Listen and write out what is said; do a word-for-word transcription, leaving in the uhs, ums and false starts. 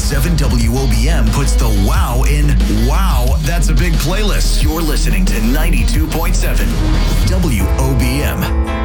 seven W O B M puts the wow in Wow, That's a Big Playlist. You're listening to ninety-two point seven W O B M.